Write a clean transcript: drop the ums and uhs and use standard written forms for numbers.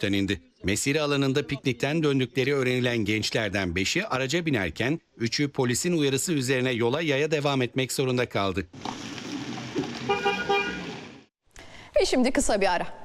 araçtan indi. Mesire alanında piknikten döndükleri öğrenilen gençlerden 5'i araca binerken 3'ü polisin uyarısı üzerine yola yaya devam etmek zorunda kaldı. Ve şimdi kısa bir ara.